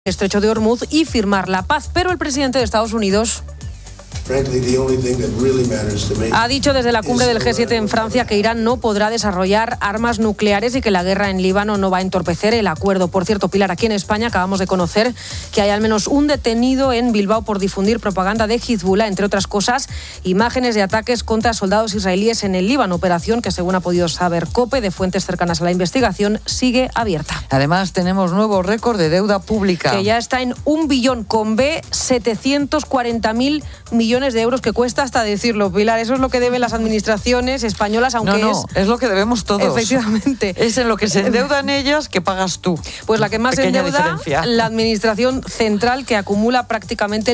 Estrecho de Hormuz y firmar la paz. Pero el presidente de Estados Unidos ha dicho desde la cumbre del G7 en Francia que Irán no podrá desarrollar armas nucleares y que la guerra en Líbano no va a entorpecer el acuerdo. Por cierto, Pilar, aquí en España acabamos de conocer que hay al menos un detenido en Bilbao por difundir propaganda de Hezbollah, entre otras cosas, imágenes de ataques contra soldados israelíes en el Líbano. Operación que, según ha podido saber COPE, de fuentes cercanas a la investigación, sigue abierta. Además, tenemos nuevo récord de deuda pública. Que ya está en 1 billón con B, 740.000 millones de euros, que cuesta hasta decirlo, Pilar. Eso es lo que deben las administraciones españolas, aunque es lo que debemos todos. Efectivamente. Es en lo que se endeudan ellas que pagas tú. Pues la que más se endeuda, la administración central, que acumula prácticamente el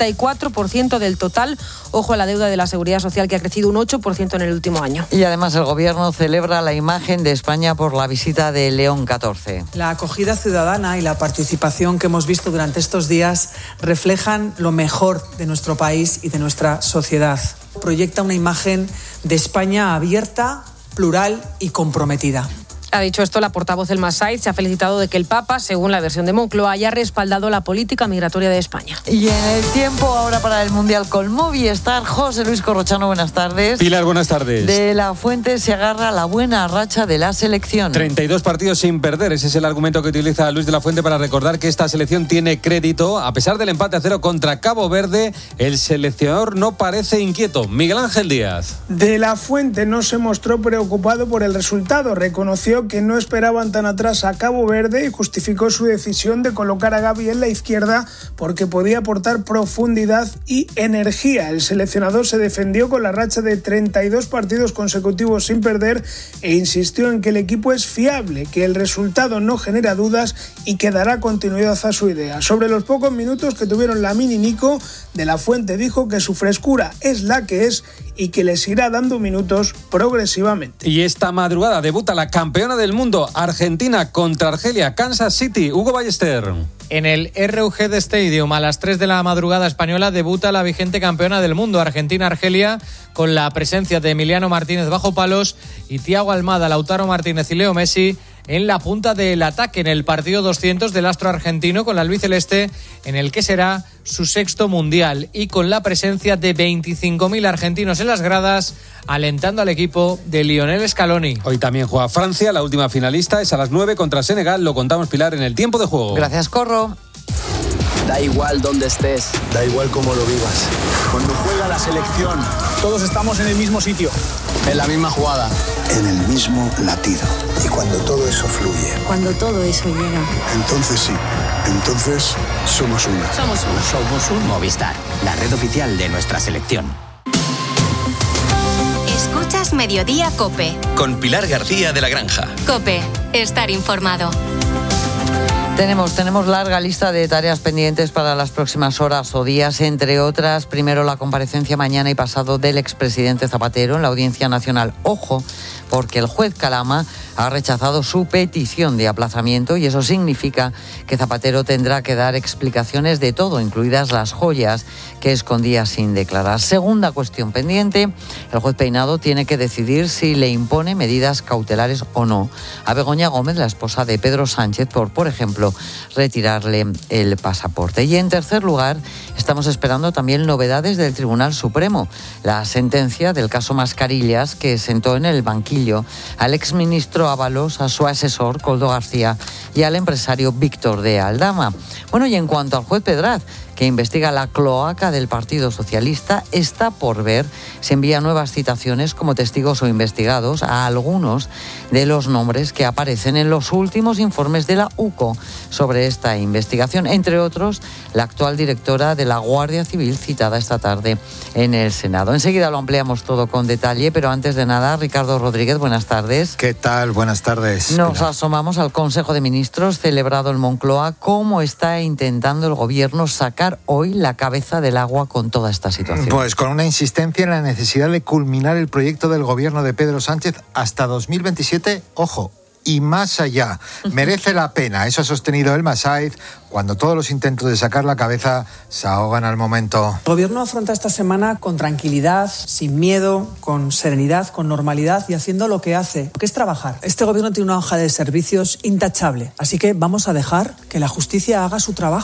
94% del total. Ojo a la deuda de la Seguridad Social, que ha crecido un 8% en el último año. Y además el Gobierno celebra la imagen de España por la visita de León XIV. La acogida ciudadana y la participación que hemos visto durante estos días reflejan lo mejor de nuestro país y de nuestra sociedad. Proyecta una imagen de España abierta, plural y comprometida. Ha dicho esto la portavoz del Massaid. Se ha felicitado de que el Papa, según la versión de Moncloa, haya respaldado la política migratoria de España. Y en el tiempo ahora para el Mundial con Movistar, José Luis Corrochano, buenas tardes. Pilar, buenas tardes. De la Fuente se agarra la buena racha de la selección. 32 partidos sin perder, ese es el argumento que utiliza Luis de la Fuente para recordar que esta selección tiene crédito. A pesar del empate a 0 contra Cabo Verde, el seleccionador no parece inquieto. Miguel Ángel Díaz. De la Fuente no se mostró preocupado por el resultado. Reconoció que no esperaban tan atrás a Cabo Verde y justificó su decisión de colocar a Gavi en la izquierda porque podía aportar profundidad y energía. El seleccionador se defendió con la racha de 32 partidos consecutivos sin perder e insistió en que el equipo es fiable, que el resultado no genera dudas y que dará continuidad a su idea. Sobre los pocos minutos que tuvieron Lamine y Nico, De la Fuente dijo que su frescura es la que es y que les irá dando minutos progresivamente. Y esta madrugada debuta la campeona del mundo, Argentina contra Argelia, Kansas City. Hugo Ballester. En el RUG Stadium, a las 3 de la madrugada española, debuta la vigente campeona del mundo, Argentina-Argelia, con la presencia de Emiliano Martínez bajo palos y Thiago Almada, Lautaro Martínez y Leo Messi en la punta del ataque en el partido 200 del astro argentino con la albiceleste, en el que será su sexto mundial, y con la presencia de 25.000 argentinos en las gradas alentando al equipo de Lionel Scaloni. Hoy también juega Francia, la última finalista es a las 9 contra Senegal. Lo contamos, Pilar, en el tiempo de juego. Gracias, Corro. Da igual dónde estés, da igual cómo lo vivas. Cuando juega la selección, todos estamos en el mismo sitio, en la misma jugada, en el mismo latido. Y cuando todo eso fluye, cuando todo eso llega, entonces sí, entonces somos uno. Somos un Movistar, la red oficial de nuestra selección. Escuchas Mediodía COPE. Con Pilar García de la Granja. COPE, estar informado. Tenemos larga lista de tareas pendientes para las próximas horas o días, entre otras, primero la comparecencia mañana y pasado del expresidente Zapatero en la Audiencia Nacional. Ojo, porque el juez Calama ha rechazado su petición de aplazamiento y eso significa que Zapatero tendrá que dar explicaciones de todo, incluidas las joyas que escondía sin declarar. Segunda cuestión pendiente, el juez Peinado tiene que decidir si le impone medidas cautelares o no a Begoña Gómez, la esposa de Pedro Sánchez, por ejemplo, retirarle el pasaporte. Y en tercer lugar, estamos esperando también novedades del Tribunal Supremo. La sentencia del caso Mascarillas, que sentó en el banquillo al exministro Ábalos, a su asesor Koldo García y al empresario Víctor de Aldama. Bueno, y en cuanto al juez Pedraz, que investiga la cloaca del Partido Socialista, está por ver si envía nuevas citaciones como testigos o investigados a algunos de los nombres que aparecen en los últimos informes de la UCO sobre esta investigación, entre otros la actual directora de la Guardia Civil citada esta tarde en el Senado. Enseguida lo ampliamos todo con detalle, pero antes de nada, Ricardo Rodríguez, buenas tardes. ¿Qué tal? Buenas tardes. Nos asomamos al Consejo de Ministros celebrado en Moncloa. ¿Cómo está intentando el Gobierno sacar hoy la cabeza del agua con toda esta situación? Pues con una insistencia en la necesidad de culminar el proyecto del Gobierno de Pedro Sánchez hasta 2027, ojo, y más allá. Merece la pena, eso ha sostenido Elma Saiz, cuando todos los intentos de sacar la cabeza se ahogan al momento. El Gobierno afronta esta semana con tranquilidad, sin miedo, con serenidad, con normalidad y haciendo lo que hace, que es trabajar. Este Gobierno tiene una hoja de servicios intachable, así que vamos a dejar que la justicia haga su trabajo.